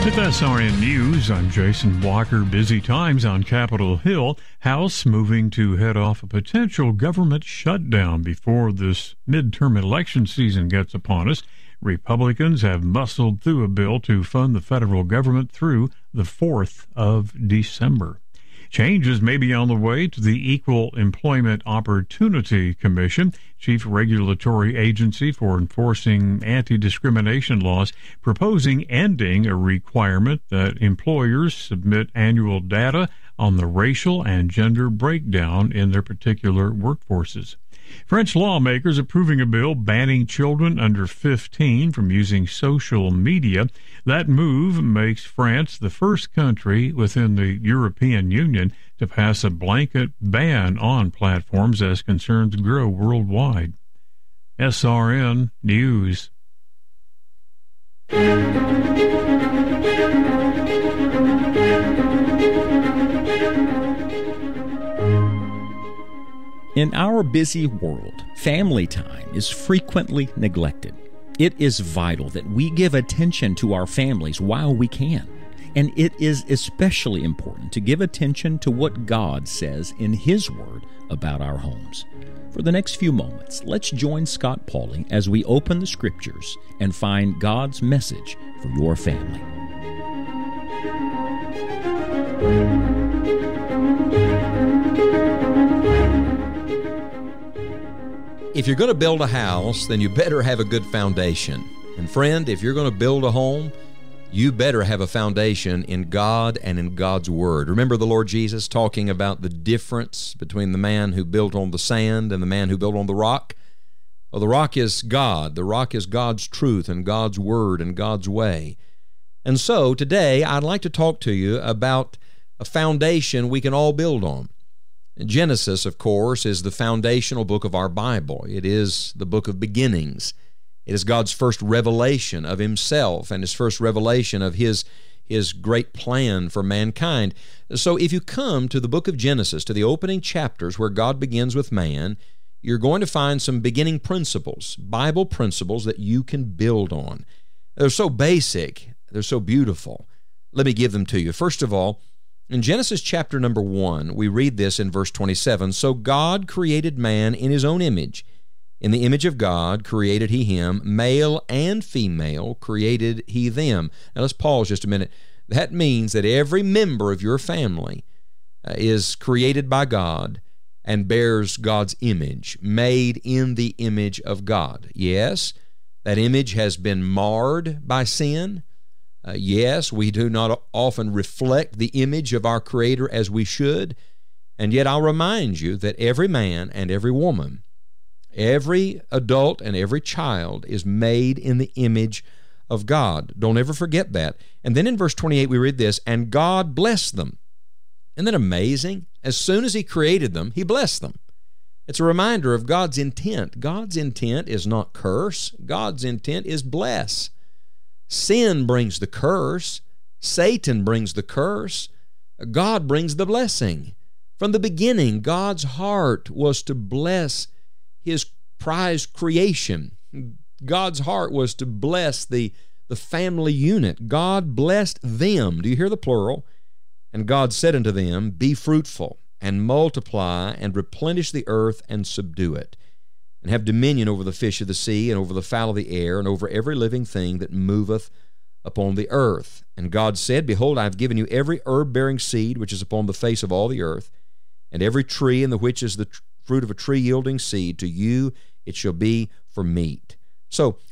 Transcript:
With SRN News, I'm Jason Walker. Busy times on Capitol Hill. House moving to head off a potential government shutdown before this midterm election season gets upon us. Republicans have muscled through a bill to fund the federal government through the 4th of December. Changes may be on the way to the Equal Employment Opportunity Commission, chief regulatory agency for enforcing anti-discrimination laws, proposing ending a requirement that employers submit annual data on the racial and gender breakdown in their particular workforces. French lawmakers approving a bill banning children under 15 from using social media. That move makes France the first country within the European Union to pass a blanket ban on platforms as concerns grow worldwide. SRN News. In our busy world, family time is frequently neglected. It is vital that we give attention to our families while we can. And it is especially important to give attention to what God says in His Word about our homes. For the next few moments, let's join Scott Pauley as we open the Scriptures and find God's message for your family. If you're going to build a house, then you better have a good foundation. And friend, if you're going to build a home, you better have a foundation in God and in God's Word. Remember the Lord Jesus talking about the difference between the man who built on the sand and the man who built on the rock? Well, the rock is God. The rock is God's truth and God's Word and God's way. And so today I'd like to talk to you about a foundation we can all build on. Genesis, of course, is the foundational book of our Bible. It is the book of beginnings. It is God's first revelation of Himself and His first revelation of His great plan for mankind. So if you come to the book of Genesis, to the opening chapters where God begins with man, you're going to find some beginning principles, Bible principles that you can build on. They're so basic. They're so beautiful. Let me give them to you. First of all, in Genesis chapter number 1, we read this in verse 27, "So God created man in His own image. In the image of God created He him, male and female created He them." Now let's pause just a minute. That means that every member of your family is created by God and bears God's image, made in the image of God. Yes, that image has been marred by sin. Yes, we do not often reflect the image of our Creator as we should, and yet I'll remind you that every man and every woman, every adult and every child is made in the image of God. Don't ever forget that. And then in verse 28 we read this, "And God blessed them." Isn't that amazing? As soon as He created them, He blessed them. It's a reminder of God's intent. God's intent is not curse. God's intent is bless. Sin brings the curse. Satan brings the curse. God brings the blessing. From the beginning, God's heart was to bless His prized creation. God's heart was to bless the family unit. God blessed them. Do you hear the plural? "And God said unto them, Be fruitful, and multiply, and replenish the earth, and subdue it, and have dominion over the fish of the sea, and over the fowl of the air, and over every living thing that moveth upon the earth. And God said, Behold, I have given you every herb-bearing seed which is upon the face of all the earth, and every tree in the which is the fruit of a tree yielding seed, to you it shall be for meat." So